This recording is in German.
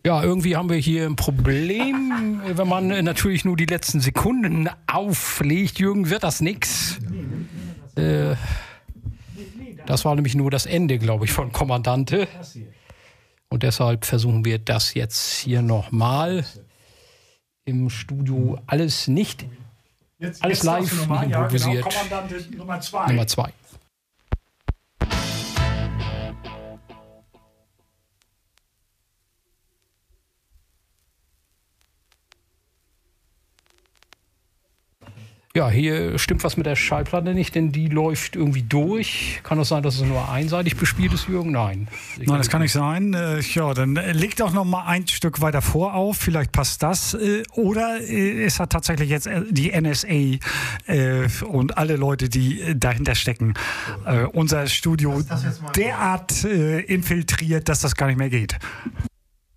Ja, irgendwie haben wir hier ein Problem, wenn man natürlich nur die letzten Sekunden auflegt. Jürgen, wird das nix? Das war nämlich nur das Ende, glaube ich, von Kommandante. Und deshalb versuchen wir das jetzt hier nochmal im Studio. Alles live, nicht improvisiert. Ja, genau. Kommandante Nummer 2. Nummer 2. Ja, hier stimmt was mit der Schallplatte nicht, denn die läuft irgendwie durch. Kann das sein, dass es nur einseitig bespielt ist, Jürgen? Nein. Nein, das kann nicht sein. Ja, dann legt auch noch mal ein Stück weiter vor auf. Vielleicht passt das. Oder es hat tatsächlich jetzt die NSA und alle Leute, die dahinter stecken, unser Studio derart infiltriert, dass das gar nicht mehr geht.